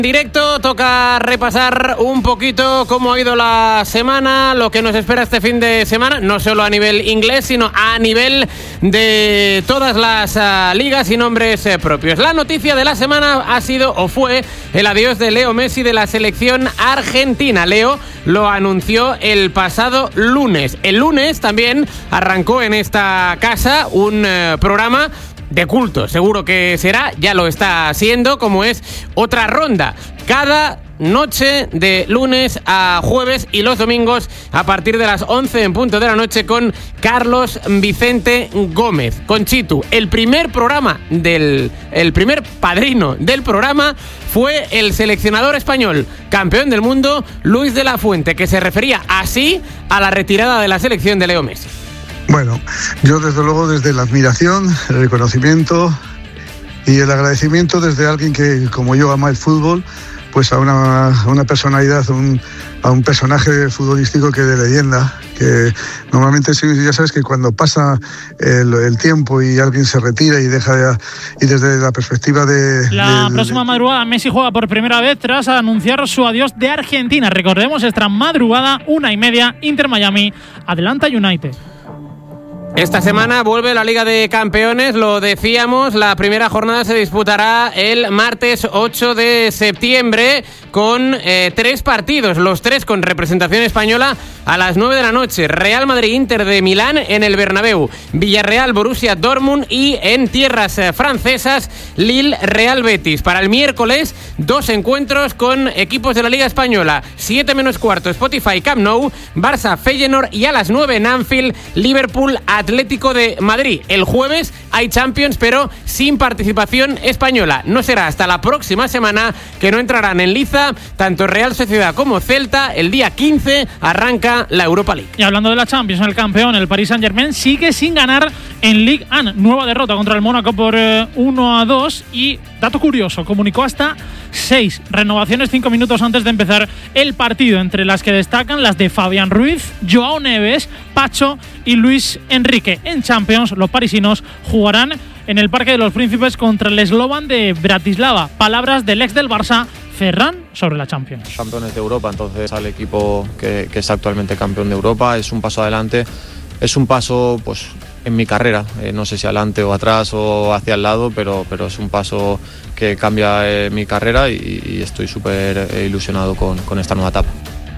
Directo, toca repasar un poquito cómo ha ido la semana, lo que nos espera este fin de semana, no solo a nivel inglés, sino a nivel de todas las ligas y nombres propios. La noticia de la semana ha sido o fue el adiós de Leo Messi de la selección argentina. Leo lo anunció el pasado lunes. El lunes también arrancó en esta casa un programa de culto, seguro que será, ya lo está haciendo, como es Otra Ronda. Cada noche de lunes a jueves y los domingos a partir de las 11 en punto de la noche con Carlos Vicente Gómez, con Chitu. El primer padrino del programa fue el seleccionador español, campeón del mundo, Luis de la Fuente, que se refería así a la retirada de la selección de Leo Messi. Bueno, yo desde luego desde la admiración, el reconocimiento y el agradecimiento desde alguien que como yo ama el fútbol, pues a una personalidad, a un personaje futbolístico que de leyenda, que normalmente ya sabes que cuando pasa el tiempo y alguien se retira y deja y desde la perspectiva de... La próxima madrugada Messi juega por primera vez tras anunciar su adiós de Argentina. Recordemos, esta madrugada 1:30, Inter Miami, Atlanta United. Esta semana vuelve la Liga de Campeones, lo decíamos, la primera jornada se disputará el martes 8 de septiembre con 3 partidos, los 3 con representación española a las 9 de la noche. Real Madrid-Inter de Milán en el Bernabéu, Villarreal-Borussia Dortmund y en tierras francesas Lille-Real Betis. Para el miércoles, 2 encuentros con equipos de la Liga Española, 7 menos cuarto Spotify Camp Nou, Barça-Feyenoord y a las 9 en Anfield, Liverpool Atlético de Madrid. El jueves hay Champions, pero sin participación española. No será hasta la próxima semana que no entrarán en liza tanto Real Sociedad como Celta. El día 15 arranca la Europa League. Y hablando de la Champions, el campeón, el Paris Saint-Germain, sigue sin ganar en Ligue 1. Nueva derrota contra el Mónaco por 1-2 y, dato curioso, comunicó hasta 6 renovaciones 5 minutos antes de empezar el partido, entre las que destacan las de Fabián Ruiz, Joao Neves, Pacho y Luis Enrique. En Champions, los parisinos jugarán en el Parque de los Príncipes contra el Slovan de Bratislava. Palabras del ex del Barça, Ferran, sobre la Champions. Campeones de Europa, entonces al equipo que es actualmente campeón de Europa es un paso adelante, es un paso pues en mi carrera, no sé si adelante o atrás o hacia el lado, pero es un paso que cambia mi carrera y estoy súper ilusionado con esta nueva etapa.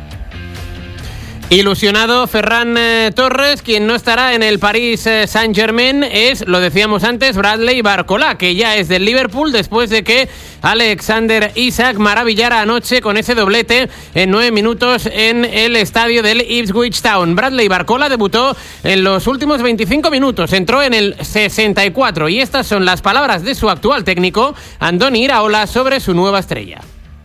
Ilusionado Ferran Torres. Quien no estará en el Paris Saint-Germain es, lo decíamos antes, Bradley Barcola, que ya es del Liverpool después de que Alexander Isak maravillara anoche con ese doblete en 9 minutos en el estadio del Ipswich Town. Bradley Barcola debutó en los últimos 25 minutos, entró en el 64 y estas son las palabras de su actual técnico, Andoni Iraola, sobre su nueva estrella.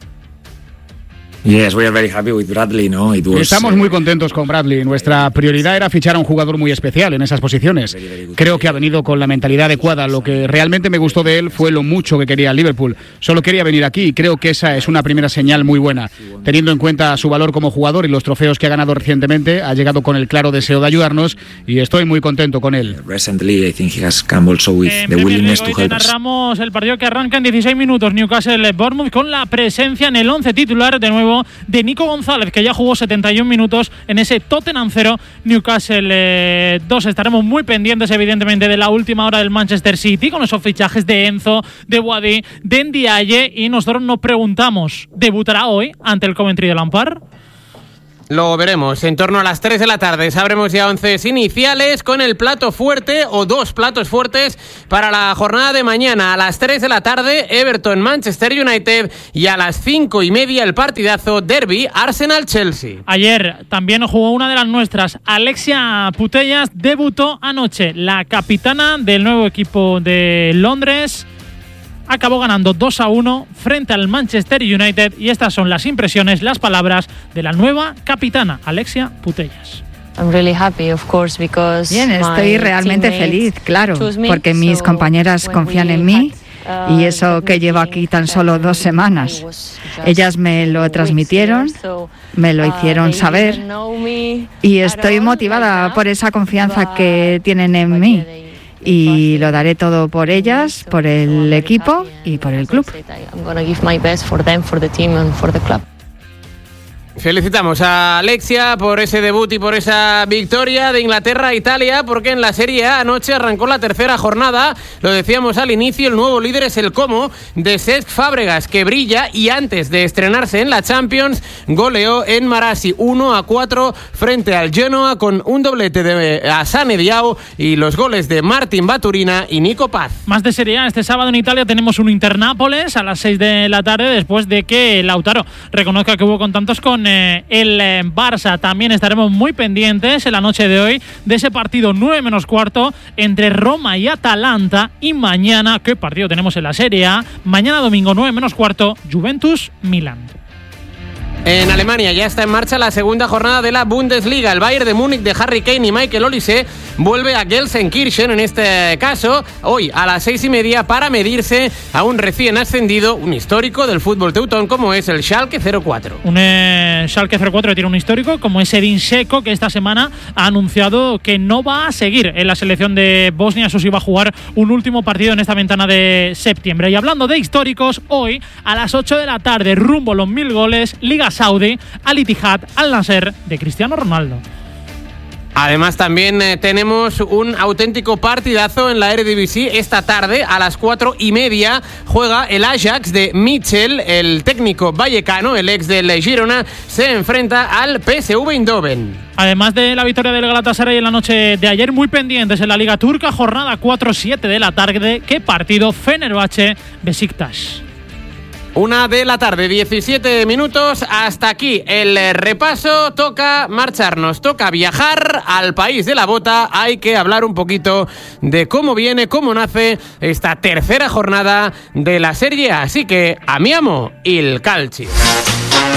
Yes, we are very happy with Bradley, ¿no? Estamos muy contentos con Bradley. Nuestra prioridad era fichar a un jugador muy especial en esas posiciones. Creo que ha venido con la mentalidad adecuada. Lo que realmente me gustó de él fue lo mucho que quería el Liverpool. Solo quería venir aquí y creo que esa es una primera señal muy buena. Teniendo en cuenta su valor como jugador y los trofeos que ha ganado recientemente, ha llegado con el claro deseo de ayudarnos y estoy muy contento con él. Recently, I think he has come also with the willingness to help us. Narramos el partido que arranca en 16 minutos, Newcastle-Bournemouth, con la presencia en el 11 titular de nuevo de Nico González, que ya jugó 71 minutos en ese Tottenham 0, Newcastle 2. Estaremos muy pendientes, evidentemente, de la última hora del Manchester City, con esos fichajes de Enzo, de Wadi, de Ndiaye, y nosotros nos preguntamos, ¿debutará hoy ante el Coventry de Lampard? Lo veremos en torno a las 3 de la tarde. Sabremos ya 11 iniciales con el plato fuerte o 2 platos fuertes para la jornada de mañana. A las 3 de la tarde, Everton, Manchester United, y a las 5:30 el partidazo derbi Arsenal-Chelsea. Ayer también jugó una de las nuestras, Alexia Putellas, debutó anoche. La capitana del nuevo equipo de Londres acabó ganando 2-1 frente al Manchester United, y estas son las impresiones, las palabras de la nueva capitana, Alexia Putellas. Bien, estoy realmente feliz, claro, porque mis compañeras confían en mí, y eso que llevo aquí tan solo 2 semanas. Ellas me lo transmitieron, me lo hicieron saber, y estoy motivada por esa confianza que tienen en mí. y lo daré todo por ellas, por el equipo y por el club. Felicitamos a Alexia por ese debut y por esa victoria de Inglaterra a Italia, porque en la Serie A anoche arrancó la tercera jornada. Lo decíamos al inicio, el nuevo líder es el Como de Cesc Fábregas, que brilla, y antes de estrenarse en la Champions goleó en Marassi 1-4 frente al Genoa con un doblete de Asane Diao y los goles de Martin Baturina y Nico Paz. Más de Serie A, este sábado en Italia tenemos un Inter-Nápoles a las 6 de la tarde, después de que Lautaro reconozca que hubo contactos con el Barça. También estaremos muy pendientes en la noche de hoy de ese partido 9:15 entre Roma y Atalanta, y mañana, ¿qué partido tenemos en la Serie A? Mañana domingo 9:15, Juventus-Milán. En Alemania ya está en marcha la segunda jornada de la Bundesliga. El Bayern de Múnich de Harry Kane y Michael Olise vuelve a Gelsenkirchen, en este caso, hoy a las 6:30 para medirse a un recién ascendido, un histórico del fútbol teutón como es el Schalke 04. Un Schalke 04 que tiene un histórico como es Edin Dzeko, que esta semana ha anunciado que no va a seguir en la selección de Bosnia. Eso sí, va a jugar un último partido en esta ventana de septiembre. Y hablando de históricos, hoy a las 8 de la tarde, rumbo a los 1000 goles, Liga Saudi, Al Ittihad, Al Nasser de Cristiano Ronaldo. Además también tenemos un auténtico partidazo en la Eredivisie. Esta tarde a las 4:30 juega el Ajax de Michel. El técnico vallecano, el ex del Girona, se enfrenta al PSV Eindhoven. Además de la victoria del Galatasaray en la noche de ayer, muy pendientes en la Liga Turca, jornada 4-7 de la tarde. ¿Qué partido? Fenerbahce-Besiktas. 1 de la tarde, 17 minutos. Hasta aquí el repaso. Toca marcharnos, toca viajar al país de la bota. Hay que hablar un poquito de cómo viene, cómo nace esta tercera jornada de la Serie A. Así que amiamo il calcio.